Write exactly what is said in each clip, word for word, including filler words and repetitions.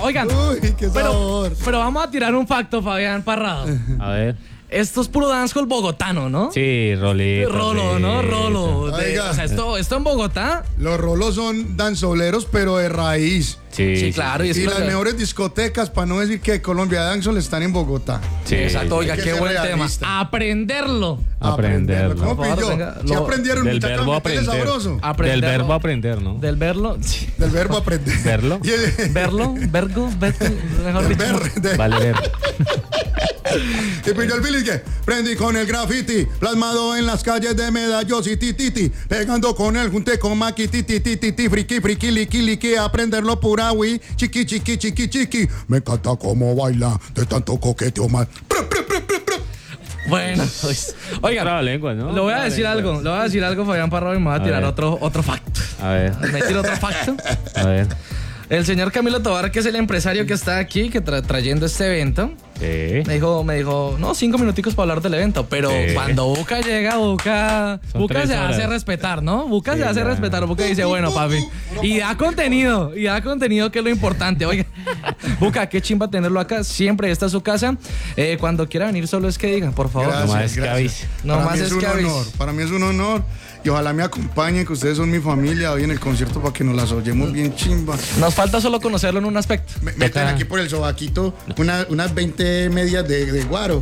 oigan. Uy, qué pero, sabor. pero vamos a tirar un facto, Fabián Parrado. A ver. Esto es puro dancehall bogotano, ¿no? Sí, Rolito. Rolo, ¿no? Rolo. De- Oiga. o sea, esto, esto en Bogotá. Los rolos son danzoleros, pero de raíz. Sí, Sí, claro. Y, es Y que las lo- mejores discotecas, para no decir que Colombia Dancehall, están en Bogotá. Sí, Exacto, oiga, Hay que qué ser buen realista. tema. Aprenderlo. Aprenderlo. ¿Cómo Por favor, pilló? venga, Si lo- aprendieron, Del muchachos, verbo métele aprender. sabroso. Del Aprenderlo. verbo aprender, ¿no? Del verlo. Sí. Del verbo aprender. Verlo. Y el- Verlo, vergo, vergo, mejor del dicho. ver- de- Vale, ver. Y pilló el Billy que prendí con el graffiti, plasmado en las calles de Medallo y tititi, pegando con el junte con Maki, titi, titi, titi, friki, friki, liki, liki, aprenderlo pura, wi, chiqui, chiqui, chiqui, chiqui. Me encanta cómo baila, de tanto coqueteo más. Bueno, pues, oigan, Traba lengua, ¿no? le voy a Traba decir lengua. algo, le voy a decir algo, Fabián Parrado, y me voy a A tirar ver. otro, otro facto. A ver, Me tiro otro facto. a ver. El señor Camilo Tobar, que es el empresario que está aquí, que tra- trayendo este evento, Sí. me dijo, me dijo, no, cinco minuticos para hablar del evento, pero Sí. cuando Buca llega, Buca, Son Buca tres se horas. hace respetar, ¿no? Buca Sí, se hace ya. respetar, Buca dice, bueno, papi, y da contenido, y da contenido, que es lo importante. Oiga, Buca, qué chimba tenerlo acá, siempre esta es su casa. Eh, cuando quiera venir, solo es que digan, por favor. Gracias, Nomás es que gracias. avise. No Para más mí es es un que avise. honor, para mí es un honor. Y ojalá me acompañen, que ustedes son mi familia hoy en el concierto para que nos las oyemos bien chimba. Nos falta solo conocerlo en un aspecto. Me, meten Toca- aquí por el sobaquito una- unas veinte medias de, de guaro.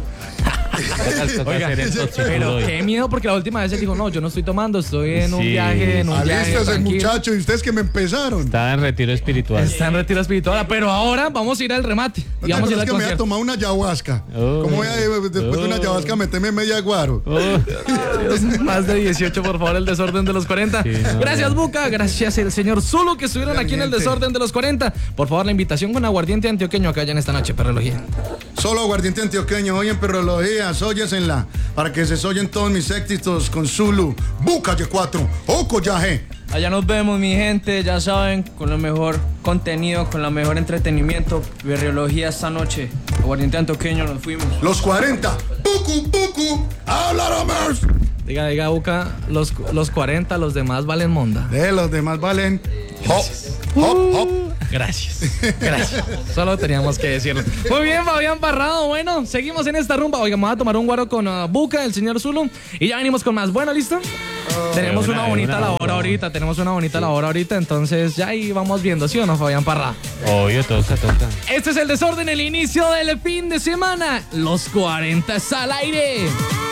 Toca- toca Oiga, hacer esto, pero chicos, qué miedo, porque la última vez él dijo, no, yo no estoy tomando, estoy en un Sí. viaje, en un viaje. Alístese, tranquilo". muchachos, y ustedes que me empezaron. Estaba en retiro espiritual. Está en retiro espiritual, pero ahora vamos a ir al remate. ¿No Y te vamos a ir acuerdas al que me había concierto. tomado una ayahuasca? Oh. ¿Cómo voy a después de una Oh. ayahuasca meterme media de guaro? Oh, Dios, más de dieciocho, por favor, el desorden de los cuarenta. Sí, no, Gracias, no. Buca. Gracias, el señor Zulu, que estuvieron aquí en el Realmente. desorden de los cuarenta. Por favor, la invitación con aguardiente antioqueño acá ya en esta noche, perrología. Solo aguardiente antioqueño, hoy en Perrología, óyesenla, para que se oyen todos mis éxitos con Zulu, Buca Y cuatro, Oco Yaje. Allá nos vemos, mi gente, ya saben, con lo mejor contenido, con lo mejor entretenimiento, berriología esta noche. Aguardiente antioqueño, nos fuimos. Los cuarenta, Pucu, Pucu, Hablaromers. Diga, diga, Buca, los, los cuarenta, los demás valen monda. De los demás valen hop, hop, hop. Gracias. Gracias. Solo teníamos que decirlo. Muy bien, Fabián Parrado. Bueno, seguimos en esta rumba. Oiga, vamos a tomar un guaro con uh, Buca, el señor Zulu. Y ya venimos con más. Bueno, ¿listo? Tenemos de una una, de bonita una, labor una. ahorita. Tenemos una bonita labor ahorita. Entonces ya ahí vamos viendo, ¿sí o no, Fabián Parrado? obvio, toca, toca. Este es el desorden, el inicio del fin de semana. Los cuarenta es al aire.